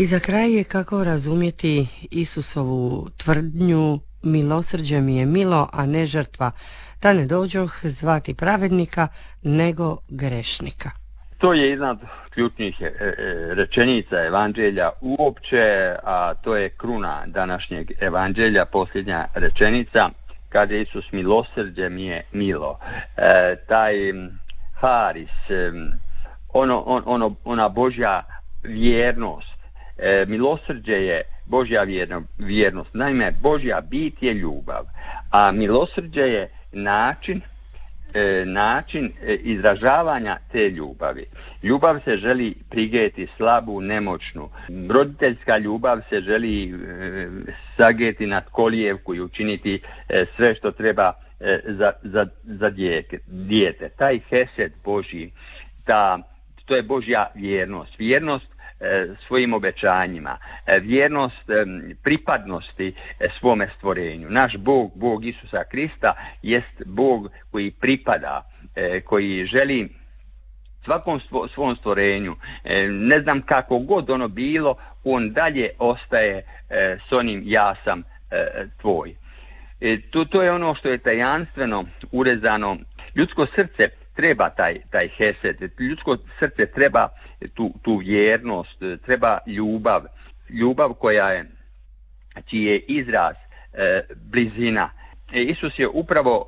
I za kraj je kako razumjeti Isusovu tvrdnju milosrđe mi je milo, a ne žrtva, da ne dođoh zvati pravednika, nego grešnika. To je jedna od ključnih rečenica evanđelja uopće, a to je kruna današnjeg evanđelja, posljednja rečenica, kaže Isus milosrđe mi je milo. Taj haris, ona Božja vjernost, milosrđe je Božja vjernost. Naime, Božja bit je ljubav, a milosrđe je način izražavanja te ljubavi. Ljubav se želi prigeti slabu, nemoćnu. Roditeljska ljubav se želi sageti nad kolijevku i učiniti sve što treba za dijete. Taj hesed Božji, to je Božja vjernost. Vjernost svojim obećanjima, vjernost pripadnosti svome stvorenju. Naš Bog, Bog Isusa Krista, jest Bog koji pripada, koji želi svakom svom stvorenju, ne znam kako god ono bilo, on dalje ostaje s onim ja sam tvoj. To je ono što je tajanstveno urezano. Ljudsko srce treba taj hesed, ljudsko srce treba tu vjernost, treba ljubav čiji je izraz blizina. Isus je upravo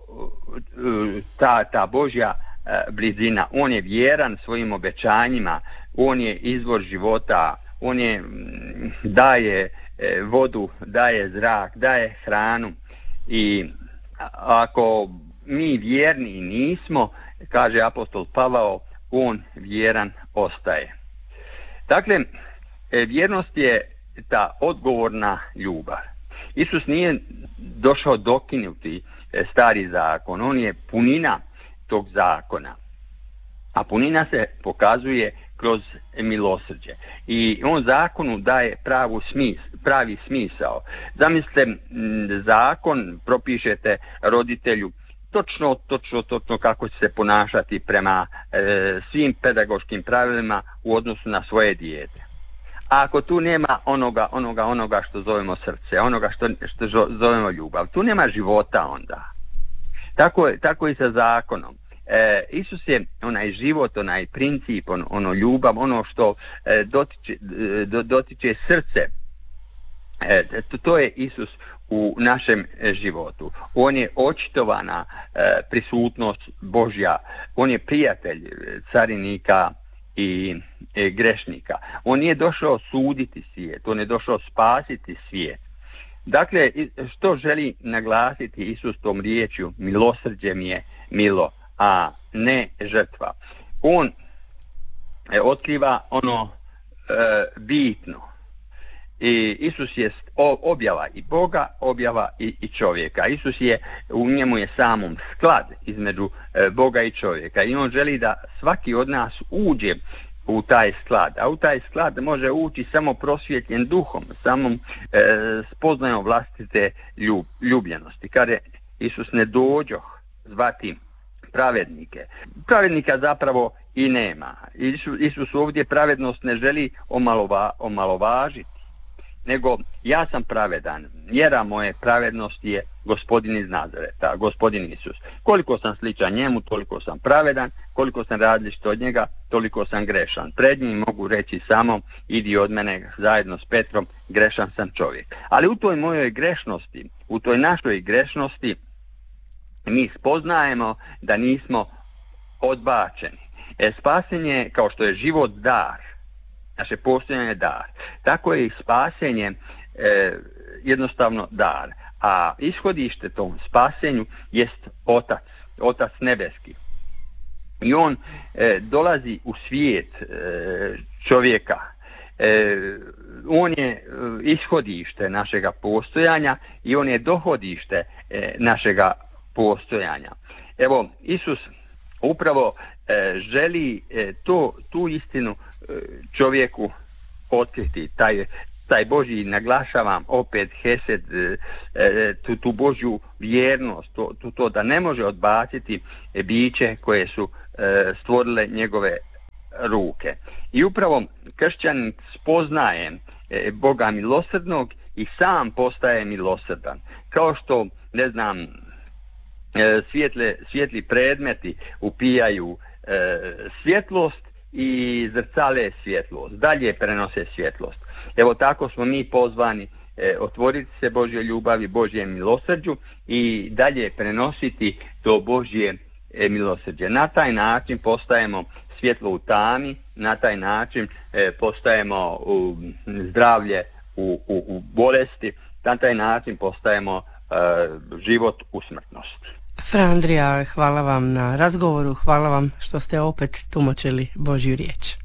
ta Božja blizina. On je vjeran svojim obećanjima, on je izvor života, on je daje vodu, daje zrak, daje hranu. I ako mi vjerni nismo, kaže apostol Pavao, on vjeran ostaje. Dakle, vjernost je ta odgovorna ljubav. Isus nije došao dokinuti stari zakon, on je punina tog zakona. A punina se pokazuje kroz milosrđe. I on zakonu daje pravi smisao. Zamislite, zakon propišete roditelju točno kako će se ponašati prema svim pedagoškim pravilima u odnosu na svoje dijete. A ako tu nema onoga što zovemo srce, onoga što zovemo ljubav, tu nema života onda. Tako i sa zakonom. Isus je onaj život, onaj princip, ono ljubav, ono što dotiče srce. To je Isus u našem životu. On je očitovana prisutnost Božja. On je prijatelj carinika i grešnika. On nije došao suditi svijet, on je došao spasiti svijet. Dakle, što želi naglasiti Isus tom riječju? Milosrđe mi je milo, a ne žrtva. On otkriva ono bitno. I Isus je objava i Boga, objava i čovjeka. Isus je, u njemu je samom sklad između Boga i čovjeka. I on želi da svaki od nas uđe u taj sklad. A u taj sklad može ući samo prosvjetljen duhom, samom spoznajom vlastite ljubljenosti. Kada Isus ne dođoh zvati pravednike. Pravednika zapravo i nema. Isus ovdje pravednost ne želi omalovažiti, nego ja sam pravedan. Mjera moje pravednosti je Gospodin iz Nazareta, Gospodin Isus. Koliko sam sličan njemu, toliko sam pravedan, koliko sam različit od njega, toliko sam grešan. Pred njim mogu reći samo, idi od mene zajedno s Petrom, grešan sam čovjek. Ali u toj mojoj grešnosti, u toj našoj grešnosti, mi spoznajemo da nismo odbačeni. Spasenje, kao što je život dar, naše postojanje je dar, tako je i spasenje jednostavno dar. A ishodište tom spasenju jest Otac nebeski. I on dolazi u svijet čovjeka. On je ishodište našega postojanja i on je dohodište našega postojanja. Evo, Isus upravo želi tu istinu čovjeku otkriti, taj Božji, naglašavam opet, hesed, tu Božju vjernost, to da ne može odbaciti biće koje su stvorile njegove ruke. I upravo kršćanin spoznaje Boga milosrdnog i sam postaje milosrdan. Kao što, ne znam, svijetli predmeti upijaju svjetlost i zrcale svjetlost, dalje prenose svjetlost. Evo tako smo mi pozvani otvoriti se Božjoj ljubavi, Božjem milosrđu i dalje prenositi to Božje milosrđe. Na taj način postajemo svjetlo u tami, na taj način postajemo zdravlje u bolesti, na taj način postajemo život u smrtnosti. Fra Andrija, hvala vam na razgovoru, hvala vam što ste opet tumačili Božju riječ.